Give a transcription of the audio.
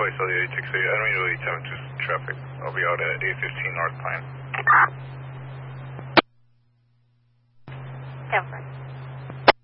voice LD 868, I don't mean to lead 72 traffic. I'll be out at 815 North Pine. 10-4.